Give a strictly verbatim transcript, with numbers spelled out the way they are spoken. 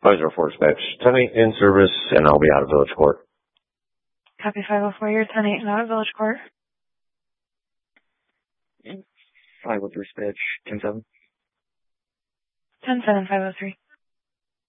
five zero four dispatch. ten eight in service, and I'll be out of Village Court. Copy five oh four, you're ten eight and out of Village Court. five oh three dispatch, ten seven. ten seven, five oh three.